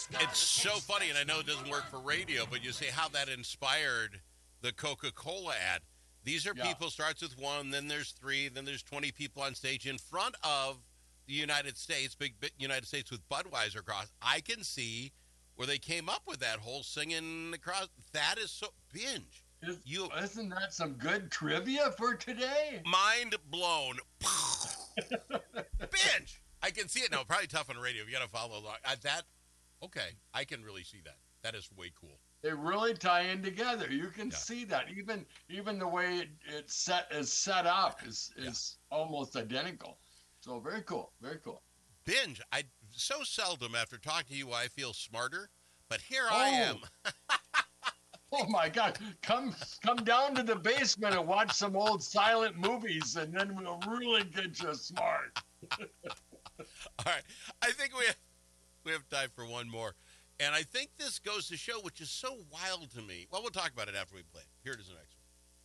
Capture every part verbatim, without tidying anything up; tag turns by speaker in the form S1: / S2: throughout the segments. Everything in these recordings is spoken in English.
S1: It's so funny, and I know it doesn't work for radio, but you say how that inspired the Coca-Cola ad. These are
S2: Yeah.
S1: people, starts with one, then there's three, then there's twenty people on stage in front of the United States, big, big United States with Budweiser across. I can see where they came up with that whole singing across. That is so, Binge.
S2: Is,
S1: You,
S2: isn't that some good trivia for today?
S1: mind blown. Binge. I can see it now. Probably tough on the radio. You got to follow along. Uh, that, okay, I can really see that. That is way cool.
S2: They really tie in together. You can
S1: Yeah.
S2: see that. Even even the way it, it's set is set up is is yeah. almost identical. So very cool. Very cool.
S1: Binge. I so seldom after talking to you I feel smarter, but here oh. I am.
S2: Oh my God! Come come down to the basement and watch some old silent movies, and then we'll really get you smart.
S1: All right, I think we have, we have time for one more, and I think this goes to show, which is so wild to me. Well, we'll talk about it after we play it. Here it is, the next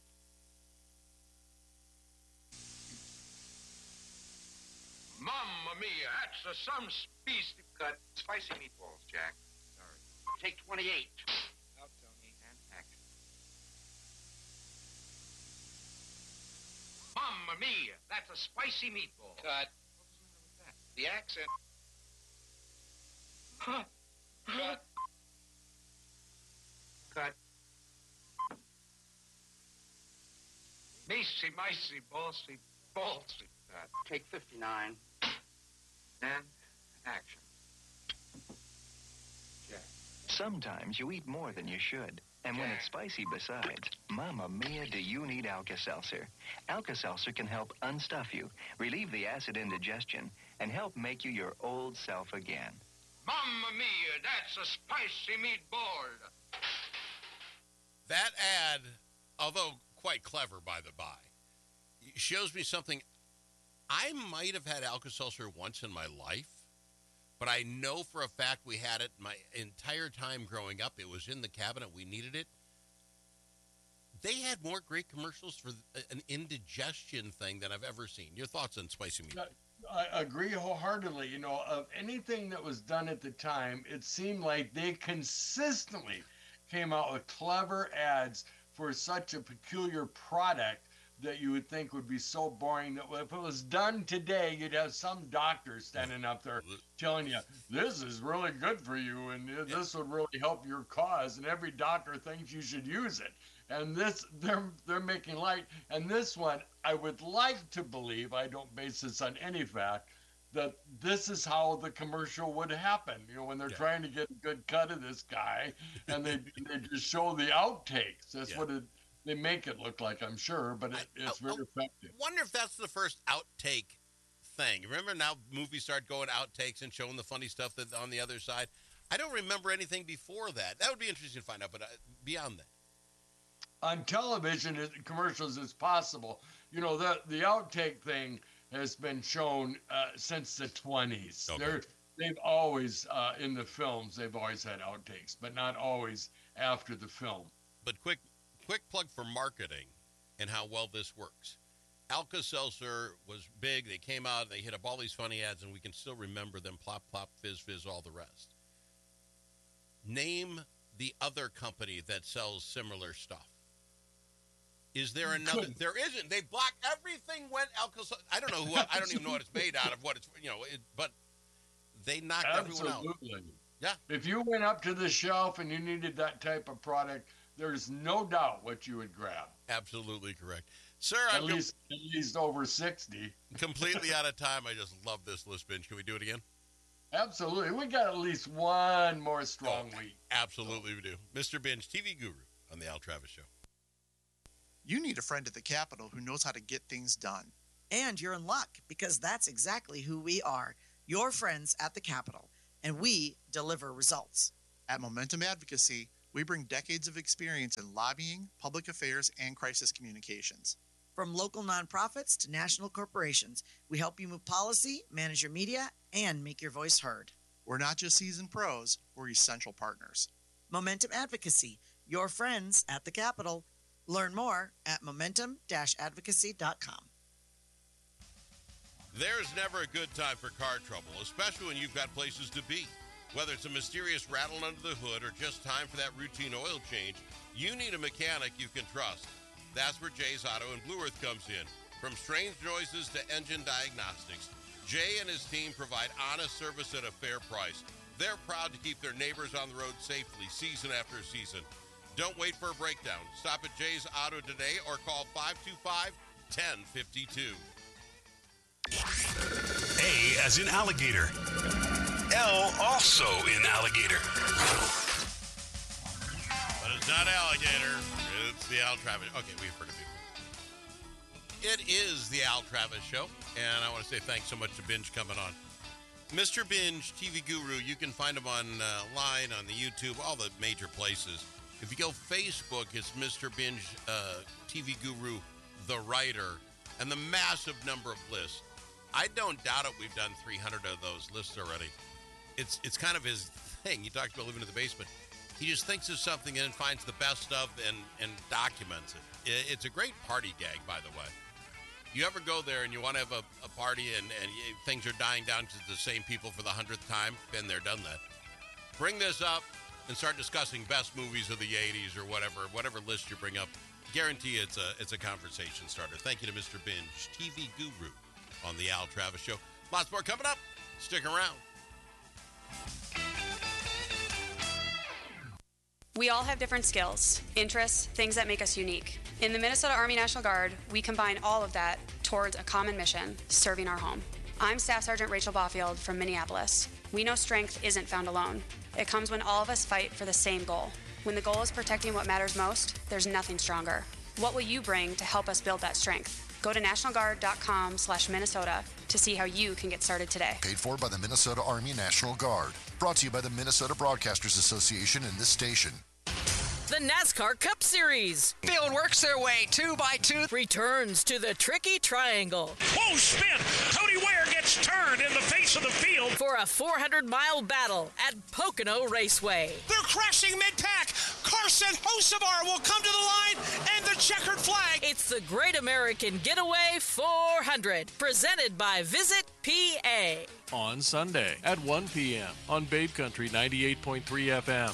S3: one. Mamma mia, that's a some species.
S4: Got spicy meatballs, Jack.
S3: Sorry.
S4: Take twenty-eight.
S3: Out, Tony, and action.
S4: Mamma mia, that's a spicy meatball.
S3: Cut. What was the matter with that?
S4: The accent.
S3: Huh. Cut.
S4: Cut.
S3: Micey, micey, ballsy, ballsy.
S4: Cut. Take fifty-nine.
S3: And action.
S4: Jack.
S5: Sometimes you eat more than you should. And when it's spicy besides, Mamma Mia, do you need Alka-Seltzer? Alka-Seltzer can help unstuff you, relieve the acid indigestion, and help make you your old self again.
S3: Mamma mia, that's a spicy meatball.
S1: That ad, although quite clever by the by, shows me something. I might have had Alka-Seltzer once in my life, but I know for a fact we had it my entire time growing up. It was in the cabinet. We needed it. They had more great commercials for an indigestion thing than I've ever seen. Your thoughts on spicy meat?
S2: I agree wholeheartedly. You know, of anything that was done at the time, it seemed like they consistently came out with clever ads for such a peculiar product that you would think would be so boring that if it was done today, you'd have some doctor standing up there telling you, this is really good for you and this would really help your cause, and every doctor thinks you should use it. And this, they're they're making light. And this one, I would like to believe, I don't base this on any fact, that this is how the commercial would happen. You know, when they're yeah. trying to get a good cut of this guy, and they they just show the outtakes. That's yeah. what it. They make it look like, I'm sure, but it, it's I, very I effective.
S1: Wonder if that's the first outtake thing. Remember now movies start going outtakes and showing the funny stuff that on the other side. I don't remember anything before that. That would be interesting to find out, but uh, beyond that.
S2: On television, commercials, it's possible. You know, the the outtake thing has been shown uh, since the twenties. Okay. They're, they've always, uh, in the films, they've always had outtakes, but not always after the film.
S1: But quick, quick plug for marketing and how well this works. Alka-Seltzer was big. They came out, they hit up all these funny ads, and we can still remember them. Plop, plop, fizz, fizz, all the rest. Name the other company that sells similar stuff. Is there another? Good. There isn't. They block everything. Went Alka-Seltzer. I don't know who. I don't even know what it's made out of. What it's you know. It, but they knocked
S2: Absolutely.
S1: everyone out. Yeah.
S2: If you went up to the shelf and you needed that type of product, there's no doubt what you would grab.
S1: Absolutely correct, sir.
S2: At
S1: I'm
S2: least com- at least over sixty.
S1: Completely out of time. I just love this list, Binge. Can we do it again?
S2: Absolutely. We got at least one more strong
S1: oh,
S2: week.
S1: Absolutely, we do. Mister Binge, T V guru on the Al Travis Show.
S6: You need a friend at the Capitol who knows how to get things done.
S7: And you're in luck, because that's exactly who we are, your friends at the Capitol, and we deliver results.
S6: At Momentum Advocacy, we bring decades of experience in lobbying, public affairs, and crisis communications.
S7: From local nonprofits to national corporations, we help you move policy, manage your media, and make your voice heard.
S6: We're not just seasoned pros, we're essential partners.
S7: Momentum Advocacy, your friends at the Capitol. Learn more at momentum dash advocacy dot com.
S1: There's never a good time for car trouble, especially when you've got places to be. Whether it's a mysterious rattle under the hood or just time for that routine oil change, you need a mechanic you can trust. That's where Jay's Auto in Blue Earth comes in. From strange noises to engine diagnostics, Jay and his team provide honest service at a fair price. They're proud to keep their neighbors on the road safely season after season. Don't wait for a breakdown. Stop at Jay's Auto today or call five two five, one oh five two.
S8: A as in alligator. L also in alligator.
S1: But it's not alligator. It's the Al Travis. Okay, we've heard of it. It is the Al Travis Show, and I want to say thanks so much to Binge coming on. Mister Binge, T V Guru, you can find him online, on the YouTube, all the major places. If you go Facebook, it's Mister Binge, uh, T V Guru, the writer, and the massive number of lists. I don't doubt it. We've done three hundred of those lists already. It's it's kind of his thing. He talks about living in the basement. He just thinks of something and finds the best of and, and documents it. It's a great party gag, by the way. You ever go there and you want to have a, a party and, and you, things are dying down because it's the same people for the hundredth time? Been there, done that. Bring this up and start discussing best movies of the eighties or whatever, whatever list you bring up. Guarantee it's a it's a conversation starter. Thank you to Mister Binge, T V Guru, on the Al Travis Show. Lots more coming up. Stick around.
S9: We all have different skills, interests, things that make us unique. In the Minnesota Army National Guard, we combine all of that towards a common mission, serving our home. I'm Staff Sergeant Rachel Baufield from Minneapolis. We know strength isn't found alone. It comes when all of us fight for the same goal. When the goal is protecting what matters most, there's nothing stronger. What will you bring to help us build that strength? Go to national guard dot com slash Minnesota to see how you can get started today.
S10: Paid for by the Minnesota Army National Guard. Brought to you by the Minnesota Broadcasters Association and this station.
S11: The NASCAR Cup Series.
S12: Field works their way two by two.
S11: Returns to the tricky triangle.
S13: Whoa, spin! Cody Ware gets turned in the face of the field.
S11: For a four hundred mile battle at Pocono Raceway.
S13: They're crashing mid-pack. Carson Hocevar will come to the line and the checkered flag.
S11: It's the Great American Getaway four hundred. Presented by Visit P A.
S14: On Sunday at one p.m. on Babe Country ninety-eight point three F M.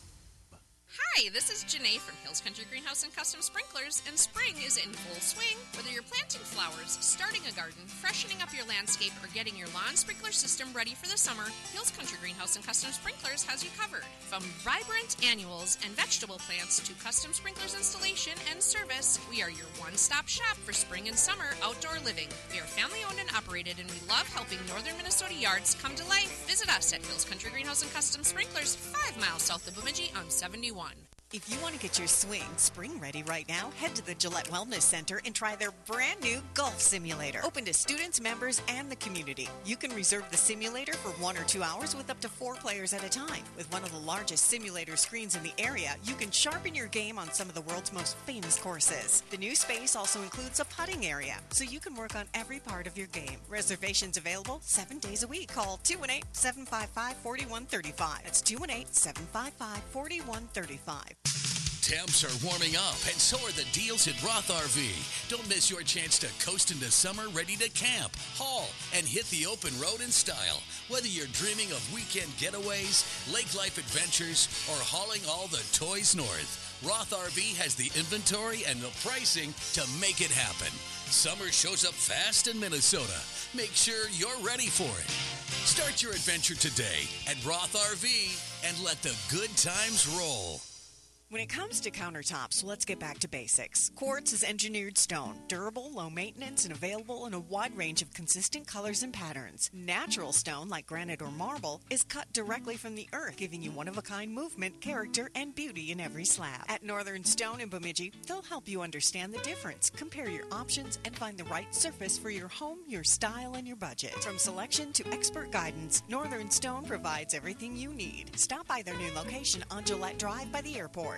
S15: Hi, this is Janae from Hills Country Greenhouse and Custom Sprinklers, and spring is in full swing. Whether you're planting flowers, starting a garden, freshening up your landscape, or getting your lawn sprinkler system ready for the summer, Hills Country Greenhouse and Custom Sprinklers has you covered. From vibrant annuals and vegetable plants to custom sprinklers installation and service, we are your one-stop shop for spring and summer outdoor living. We are family-owned and operated, and we love helping northern Minnesota yards come to life. Visit us at Hills Country Greenhouse and Custom Sprinklers, five miles south of Bemidji on seventy-one.
S16: If you want to get your swing spring ready right now, head to the Gillette Wellness Center and try their brand new golf simulator. Open to students, members, and the community. You can reserve the simulator for one or two hours with up to four players at a time. With one of the largest simulator screens in the area, you can sharpen your game on some of the world's most famous courses. The new space also includes a putting area, so you can work on every part of your game. Reservations available seven days a week. Call two one eight, seven five five, four one three five. That's two one eight, seven five five, four one three five.
S17: Temps are warming up, and so are the deals at Roth R V. Don't miss your chance to coast into summer ready to camp, haul, and hit the open road in style. Whether you're dreaming of weekend getaways, lake life adventures, or hauling all the toys north, Roth R V has the inventory and the pricing to make it happen. Summer shows up fast in Minnesota. Make sure you're ready for it. Start your adventure today at Roth R V and let the good times roll.
S16: When it comes to countertops, let's get back to basics. Quartz is engineered stone, durable, low maintenance, and available in a wide range of consistent colors and patterns. Natural stone, like granite or marble, is cut directly from the earth, giving you one-of-a-kind movement, character, and beauty in every slab. At Northern Stone in Bemidji, they'll help you understand the difference, compare your options, and find the right surface for your home, your style, and your budget. From selection to expert guidance, Northern Stone provides everything you need. Stop by their new location on Gillette Drive by the airport.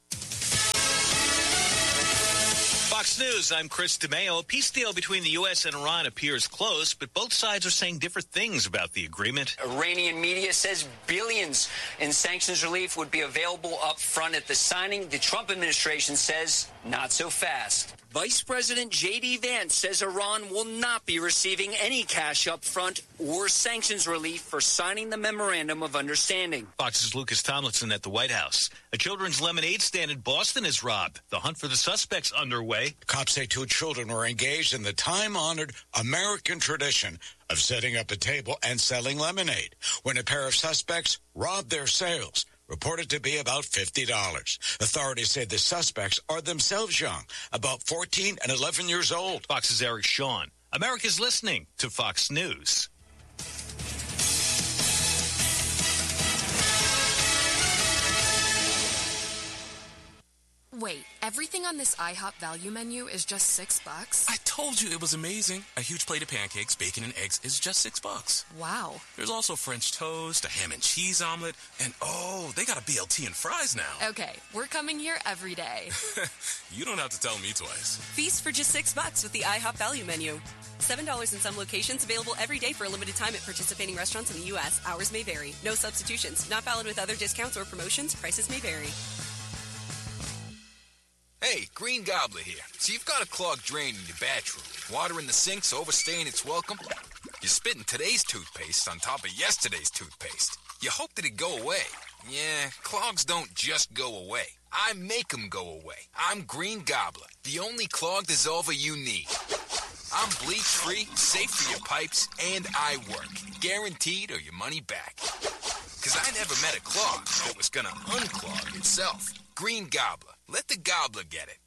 S18: Fox News, I'm Chris DeMeo. A peace deal between the U S and Iran appears close, but both sides are saying different things about the agreement.
S19: Iranian media says billions in sanctions relief would be available up front at the signing. The Trump administration says not so fast. Vice President J D. Vance says Iran will not be receiving any cash up front or sanctions relief for signing the Memorandum of Understanding.
S18: Fox's Lucas Tomlinson at the White House. A children's lemonade stand in Boston is robbed. The hunt for the suspects underway.
S20: Cops say two children were engaged in the time-honored American tradition of setting up a table and selling lemonade when a pair of suspects robbed their sales, reported to be about fifty dollars. Authorities say the suspects are themselves young, about fourteen and eleven years old.
S18: Fox's Eric Shawn. America's listening to Fox News.
S21: Wait, everything on this IHOP value menu is just six bucks?
S22: I told you it was amazing. A huge plate of pancakes, bacon, and eggs is just six bucks.
S21: Wow.
S22: There's also French toast, a ham and cheese omelet, and oh, they got a B L T and fries now.
S21: Okay, we're coming here every day.
S22: You don't have to tell me twice.
S23: Feast for just six bucks with the IHOP value menu. seven dollars in some locations, available every day for a limited time at participating restaurants in the U S. Hours may vary. No substitutions. Not valid with other discounts or promotions. Prices may vary.
S24: Hey, Green Gobbler here. So you've got a clogged drain in your bathroom. Water in the sink's overstaying its welcome. You're spitting today's toothpaste on top of yesterday's toothpaste. You hope that it go away. Yeah, clogs don't just go away. I make them go away. I'm Green Gobbler, the only clog dissolver you need. I'm bleach-free, safe for your pipes, and I work. Guaranteed or your money back. Because I never met a clog that was going to unclog itself. Green Gobbler. Let the gobbler get it.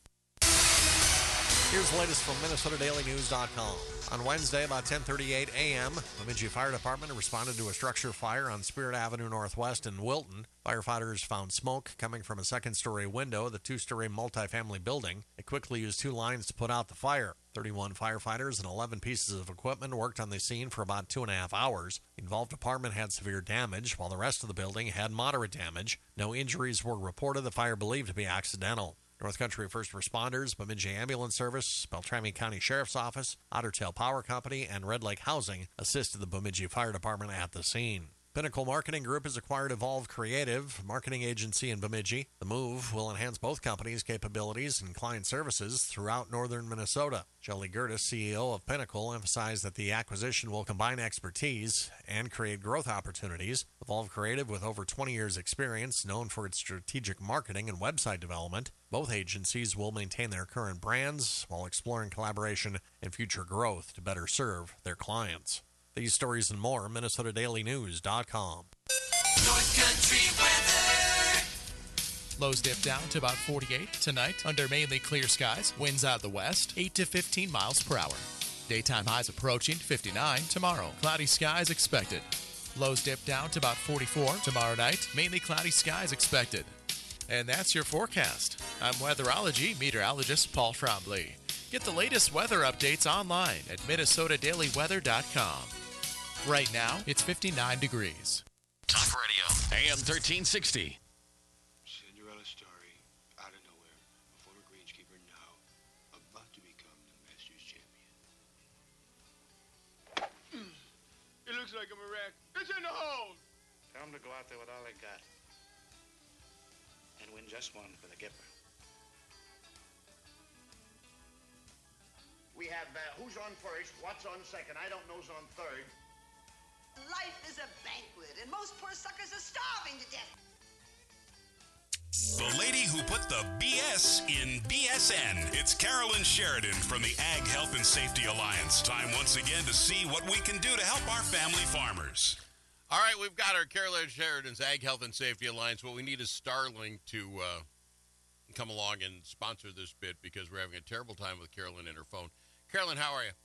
S25: Here's the latest from Minnesota Daily News dot com. On Wednesday, about ten thirty-eight a.m., Bemidji Fire Department responded to a structure fire on Spirit Avenue Northwest in Wilton. Firefighters found smoke coming from a second-story window of the two-story multifamily building. They quickly used two lines to put out the fire. thirty-one firefighters and eleven pieces of equipment worked on the scene for about two and a half hours. The involved apartment had severe damage, while the rest of the building had moderate damage. No injuries were reported. The fire believed to be accidental. North Country First Responders, Bemidji Ambulance Service, Beltrami County Sheriff's Office, Otter Tail Power Company, and Red Lake Housing assisted the Bemidji Fire Department at the scene. Pinnacle Marketing Group has acquired Evolve Creative, marketing agency in Bemidji. The move will enhance both companies' capabilities and client services throughout northern Minnesota. Shelley Gertis, C E O of Pinnacle, emphasized that the acquisition will combine expertise and create growth opportunities. Evolve Creative, with over twenty years' experience, known for its strategic marketing and website development. Both agencies will maintain their current brands while exploring collaboration and future growth to better serve their clients. These stories and more, Minnesota Daily News dot com.
S26: North Country weather.
S27: Lows dip down to about forty-eight tonight under mainly clear skies. Winds out of the west, eight to fifteen miles per hour. Daytime highs approaching fifty-nine tomorrow. Cloudy skies expected. Lows dip down to about forty-four tomorrow night. Mainly cloudy skies expected. And that's your forecast. I'm weatherology meteorologist Paul Trombley. Get the latest weather updates online at Minnesota Daily Weather dot com. Right now, it's fifty-nine degrees.
S8: Talk Radio, A M thirteen sixty.
S28: Cinderella story, out of nowhere, a former greenskeeper now about to become the Masters champion.
S3: It looks like I'm a wreck. It's in the hole.
S29: Tell him to go out there with all they got and win just one for the Gipper.
S30: We have uh, who's on first, what's on second, I don't know's on third.
S31: Life is a banquet, and most poor suckers are starving to death.
S8: The lady who put the B S in B S N. It's Carolyn Sheridan from the Ag Health and Safety Alliance. Time once again to see what we can do to help our family farmers.
S1: All right, we've got our Carolyn Sheridan's Ag Health and Safety Alliance. What we need is Starlink to uh, come along and sponsor this bit because we're having a terrible time with Carolyn and her phone. Carolyn, how are you?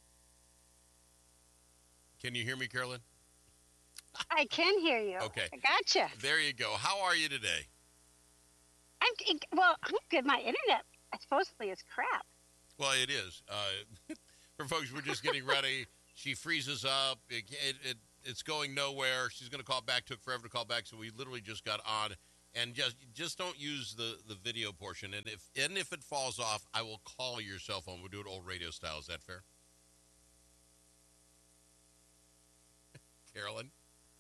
S1: Can you hear me, Carolyn?
S32: I can hear you.
S1: Okay.
S32: I gotcha.
S1: There you go. How are you today?
S32: I'm well. I'm good. My internet supposedly is crap.
S1: Well, it is. Uh, for folks, we're just getting ready. She freezes up. It, it, it, it's going nowhere. She's going to call back. Took forever to call back, so we literally just got on. And just just don't use the, the video portion. And if and if it falls off, I will call your cell phone. We'll do it old radio style. Is that fair? Carolyn?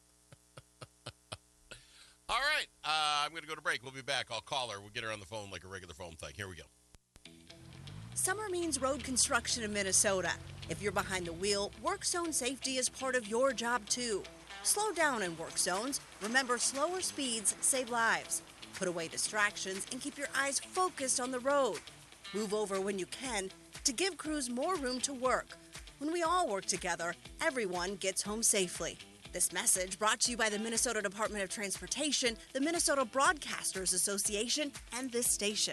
S1: All right. Uh, I'm going to go to break. We'll be back. I'll call her. We'll get her on the phone like a regular phone thing. Here we go.
S2: Summer means road construction in Minnesota. If you're behind the wheel, work zone safety is part of your job too. Slow down in work zones. Remember, slower speeds save lives. Put away distractions and keep your eyes focused on the road. Move over when you can to give crews more room to work. When we all work together, everyone gets home safely. This message brought to you by the Minnesota Department of Transportation, the Minnesota Broadcasters Association, and this station.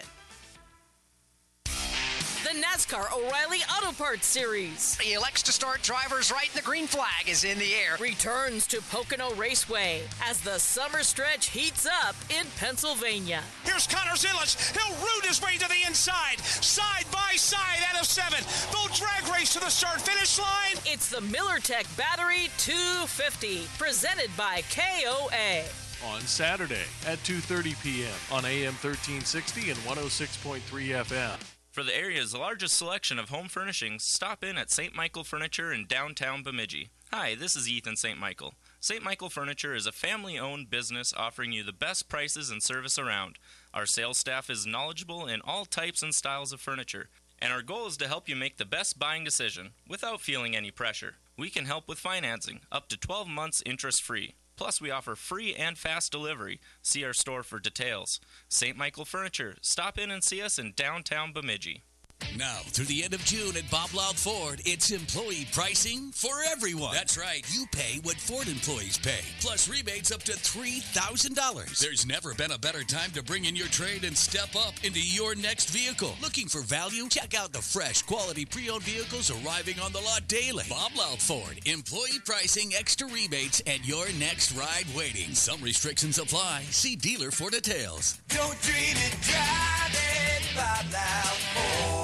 S4: The NASCAR O'Reilly Auto Parts Series.
S5: The elects to start drivers right, the green flag is in the air.
S4: Returns to Pocono Raceway as the summer stretch heats up in Pennsylvania.
S6: Here's Connor Zinlich. He'll root his way to the inside. Side by side out of seven. They'll drag race to the start-finish line.
S4: It's the MillerTech Battery two fifty, presented by K O A.
S7: On Saturday at two thirty p.m. on A M thirteen sixty and one oh six point three F M.
S9: For the area's largest selection of home furnishings, stop in at Saint Michael Furniture in downtown Bemidji. Hi, this is Ethan Saint Michael. Saint Michael Furniture is a family-owned business offering you the best prices and service around. Our sales staff is knowledgeable in all types and styles of furniture, and our goal is to help you make the best buying decision without feeling any pressure. We can help with financing, up to twelve months interest-free. Plus, we offer free and fast delivery. See our store for details. Saint Michael Furniture. Stop in and see us in downtown Bemidji.
S17: Now, through the end of June at Bob Loud Ford, it's employee pricing for everyone. That's right. You pay what Ford employees pay, plus rebates up to three thousand dollars. There's never been a better time to bring in your trade and step up into your next vehicle. Looking for value? Check out the fresh, quality pre-owned vehicles arriving on the lot daily. Bob Loud Ford. Employee pricing, extra rebates, and your next ride waiting. Some restrictions apply. See dealer for details.
S26: Don't dream it, drive it, Bob Loud Ford.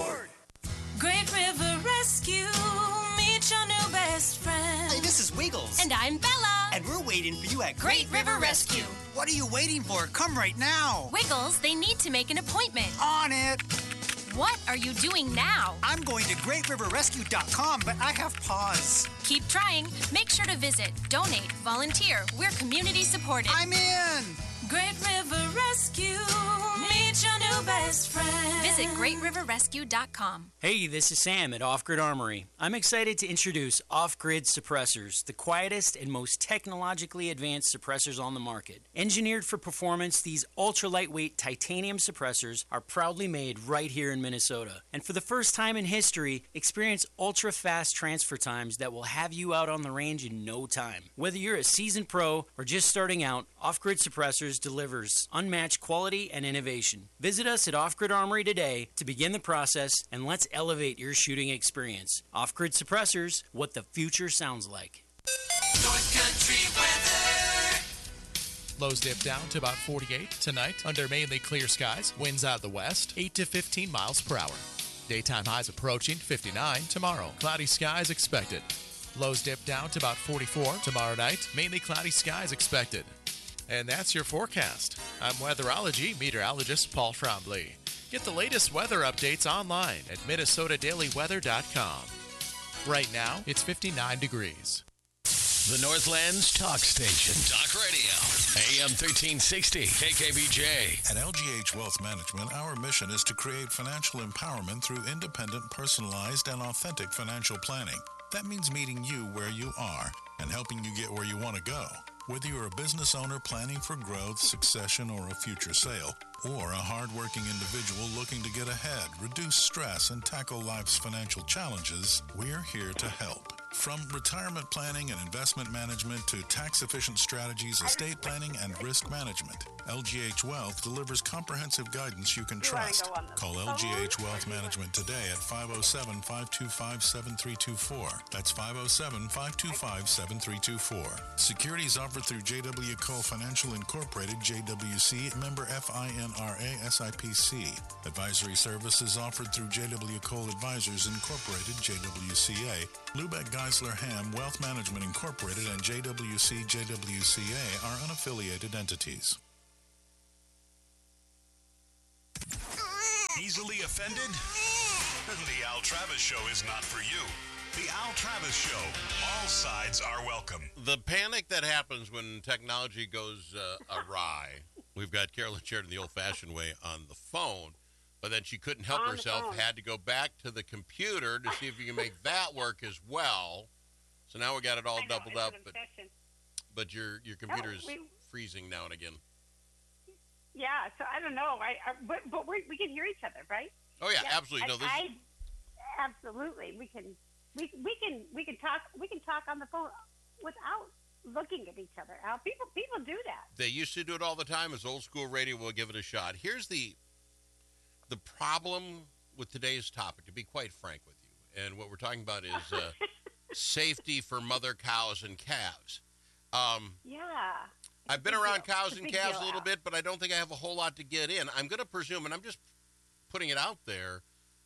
S10: Great River Rescue, meet your new best friend.
S11: Hey, this is Wiggles.
S10: And I'm Bella.
S11: And we're waiting for you at
S10: Great, Great River Rescue.
S11: What are you waiting for? Come right now.
S10: Wiggles, they need to make an appointment.
S11: On it.
S10: What are you doing now?
S11: I'm going to great river rescue dot com, but I have pause.
S10: Keep trying. Make sure to visit, donate, volunteer. We're community supported.
S11: I'm in.
S10: Great River Rescue, meet your new best friend. Visit great river rescue dot com.
S12: Hey, this is Sam at Off Grid Armory. I'm excited to introduce Off Grid Suppressors, the quietest and most technologically advanced suppressors on the market. Engineered for performance, these ultra-lightweight titanium suppressors are proudly made right here in Minnesota. And for the first time in history, experience ultra-fast transfer times that will have you out on the range in no time. Whether you're a seasoned pro or just starting out, Off Grid Suppressors delivers unmatched quality and innovation. Visit us at Off Grid Armory today to begin the process, and let's elevate your shooting experience. Off Grid Suppressors, what the future sounds like.
S26: North Country weather.
S27: Lows dip down to about forty-eight tonight under mainly clear skies. Winds out of the west, eight to fifteen miles per hour. Daytime highs approaching fifty-nine tomorrow. Cloudy skies expected. Lows dip down to about forty-four tomorrow night. Mainly cloudy skies expected. And that's your forecast. I'm weatherology meteorologist Paul Trombley. Get the latest weather updates online at minnesota daily weather dot com. Right now, it's fifty-nine degrees.
S13: The Northland's talk station. Talk radio. A M thirteen sixty, K K B J.
S14: At L G H Wealth Management, our mission is to create financial empowerment through independent, personalized, and authentic financial planning. That means meeting you where you are and helping you get where you want to go. Whether you're a business owner planning for growth, succession, or a future sale, or a hardworking individual looking to get ahead, reduce stress, and tackle life's financial challenges, we're here to help. From retirement planning and investment management to tax-efficient strategies, estate planning, and risk management, L G H Wealth delivers comprehensive guidance you can trust. Call L G H Wealth Management today at five oh seven, five two five, seven three two four. That's five oh seven, five two five, seven three two four. Securities offered through J W Cole Financial Incorporated, J W C, member F I N R A, S I P C. Advisory services offered through J W Cole Advisors Incorporated, J W C A. Lubeck Geisler Ham Wealth Management Incorporated and J W C J W C A are unaffiliated entities.
S8: Easily offended? The Al Travis Show is not for you. The Al Travis Show. All sides are welcome.
S1: The panic that happens when technology goes uh, awry. We've got Carolyn Sheridan the old-fashioned way on the phone. But then she couldn't help
S32: On the
S1: herself,
S32: phone.
S1: had to go back to the computer to see if you can make that work as well. So now we got it all
S32: I know,
S1: doubled
S32: it's
S1: up,
S32: an
S1: but
S32: obsession.
S1: but your your computer is
S32: we-
S1: freezing now and again.
S32: Yeah, so I don't know. I, I but but we we can hear each other, right?
S1: Oh yeah, absolutely. No,
S32: I,
S1: this
S32: I, absolutely. We can we we can we can talk we can talk on the phone without looking at each other. Al, people people do that.
S1: They used to do it all the time. As old school radio, we'll give it a shot. Here's the the problem with today's topic, to be quite frank with you, and what we're talking about is uh, safety for mother cows and calves. Um,
S32: Yeah.
S1: I've been
S32: Big
S1: around
S32: deal.
S1: cows
S32: It's a
S1: and
S32: big
S1: calves
S32: deal,
S1: a little
S32: Al.
S1: bit, but I don't think I have a whole lot to get in. I'm going to presume, and I'm just putting it out there,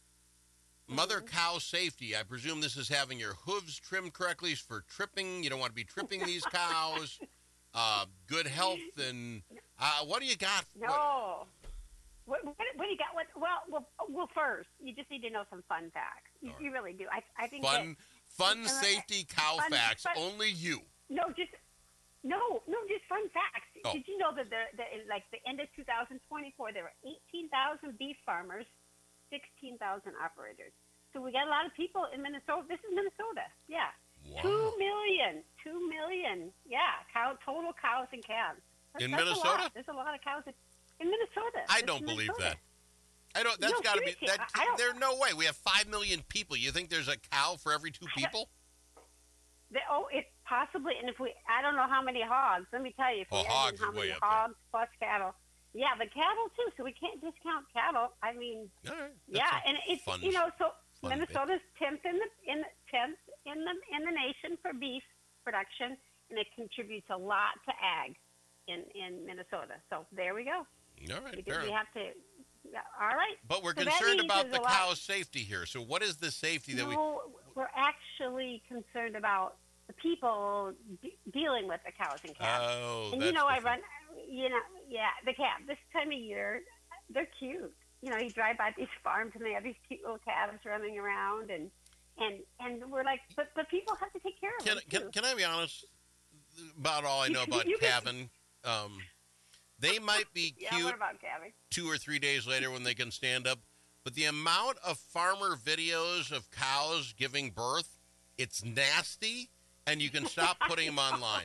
S1: mother
S32: Mm-hmm.
S1: cow safety. I presume this is having your hooves trimmed correctly for tripping. You don't want to be tripping these cows. Uh, good health and uh, what do you got?
S32: No. What, what, what do you got? What, well, well, well, first, you just need to know some fun facts. You, you really do. I, I think
S1: Fun,
S32: that,
S1: fun
S32: uh,
S1: safety cow
S32: fun-
S1: facts.
S32: fun-
S1: Only you.
S32: No, just no, no, just fun facts.
S1: Oh.
S32: Did you know that there, that in like the end of two thousand twenty-four, there were eighteen thousand beef farmers, sixteen thousand operators. So we got a lot of people in Minnesota. This is Minnesota. Yeah.
S1: Wow.
S32: Two million. Two million. Yeah. Cow, total cows and calves. That's,
S1: In
S32: that's a
S1: Minnesota?
S32: lot. There's a lot of cows in, in Minnesota.
S1: I
S32: It's
S1: don't
S32: in
S1: believe
S32: Minnesota.
S1: that. I don't. That's
S32: No,
S1: got to be.
S32: seriously,
S1: That
S32: I- I don't-
S1: there's no way. We have five million people. You think there's a cow for every two people?
S32: The, oh, it possibly, and if we, I don't know how many hogs. Let me tell you, if
S1: Oh,
S32: we add in
S1: hogs
S32: how
S1: is way
S32: many
S1: up there.
S32: hogs plus cattle, yeah, the cattle too. So we can't discount cattle. I mean,
S1: All right.
S32: yeah, and it's
S1: fun-
S32: you know, so
S1: fun
S32: Minnesota's tenth in the in the tenth in the in the nation for beef production, and it contributes a lot to ag in in Minnesota. So there we go.
S1: All right.
S32: We,
S1: Fair
S32: we
S1: enough.
S32: have to. Yeah, all right.
S1: But we're
S32: So that
S1: concerned
S32: means
S1: about
S32: there's
S1: the
S32: a lot-
S1: cow's safety here. So what is the safety that we?
S32: No, we're actually concerned about the people de- dealing with the cows and calves.
S1: Oh,
S32: and you
S1: that's
S32: know, I
S1: different.
S32: run, you know, yeah, the calves. This time of year, they're cute. You know, you drive by these farms and they have these cute little calves running around, and and and we're like, but but people have to take care of
S1: Can,
S32: them
S1: can,
S32: too.
S1: can I be honest about all I know
S32: You-
S1: about
S32: you can-
S1: calving? Um, they might be
S32: Yeah,
S1: cute
S32: what about calving?
S1: two or three days later when they can stand up, but the amount of farmer videos of cows giving birth, it's nasty, and you can stop putting them online.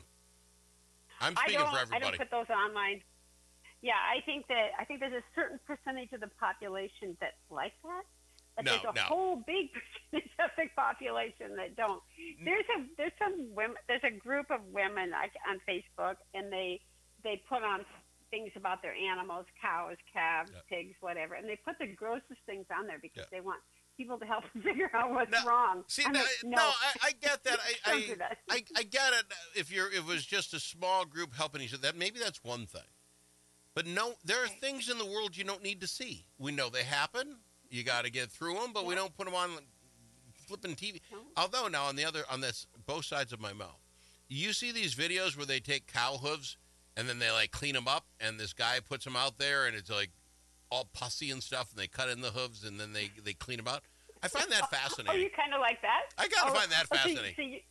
S1: I'm
S32: I
S1: speaking
S32: don't,
S1: for
S32: I
S1: everybody.
S32: don't put those online. Yeah, I think that I think there's a certain percentage of the population that's like that. But
S1: No,
S32: there's a
S1: no.
S32: whole big percentage of the population that don't. There's a there's some women. There's a group of women like, on Facebook, and they they put on things about their animals, cows, calves, pigs, whatever, and they put the grossest things on there because they want people to help them figure out what's wrong.
S1: See,
S32: I'm
S1: no,
S32: like,
S1: no,
S32: no,
S1: I, I get that. I,
S32: Don't
S1: I,
S32: do that.
S1: I, I get it. If you're, if it was just a small group helping each other, that maybe that's one thing. But no, there are things in the world you don't need to see. We know they happen. You got to get through them, but we don't put them on flipping T V. Although now on the other, on this, both sides of my mouth, you see these videos where they take cow hooves and then they like clean them up, and this guy puts them out there, and it's like all pussy and stuff, and they cut in the hooves, and then they they clean them out. I find that
S32: Oh,
S1: fascinating.
S32: you kind of like that?
S1: I gotta
S32: Oh,
S1: find that
S32: oh, so you-
S1: fascinating.
S32: so you-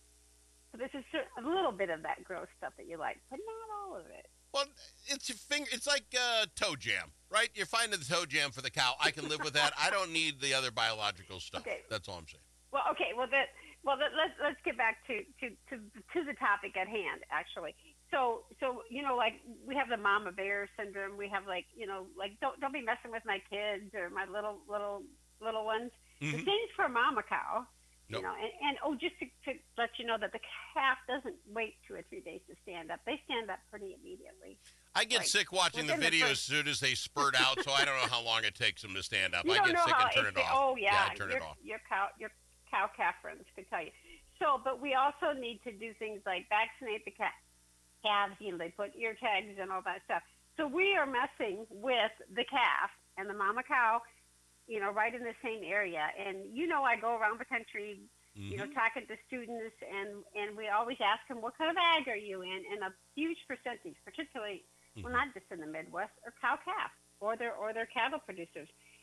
S32: so this is cer- a little bit of that gross stuff that you like, but not all of it.
S1: Well, it's your finger. It's like uh, toe jam, right? You're finding the toe jam for the cow. I can live with that. I don't need the other biological stuff.
S32: Okay.
S1: That's all I'm saying.
S32: Well, okay. Well, that. Well, that, let's let's get back to, to, to, to the topic at hand. Actually, so so you know, like we have the mama bear syndrome. We have like you know, like don't don't be messing with my kids or my little little little ones. The
S1: Mhm.
S32: same is for a mama cow.
S1: Nope.
S32: You know, and, and oh, just to, to let you know that the calf doesn't wait two or three days to stand up. They stand up pretty immediately.
S1: I get
S32: Like,
S1: sick watching the
S32: within the
S1: video as
S32: first-
S1: soon as they spurt out, so I don't know how long it takes them to stand up.
S32: You
S1: I
S32: don't
S1: get
S32: know
S1: sick
S32: how
S1: and turn
S32: it's
S1: it
S32: the-
S1: off.
S32: Oh yeah,
S1: I turn
S32: your,
S1: it off.
S32: Your cow, your cow calf friends could tell you. So, but we also need to do things like vaccinate the cat calves. You know, they put ear tags and all that stuff. So we are messing with the calf and the mama cow, you know, right in the same area. And you know, I go around the country, you know,
S1: Mhm.
S32: talking to students, and and we always ask them, what kind of ag are you in? And a huge percentage, particularly, well, not just in the Midwest, are cow calf or their or their cattle producers.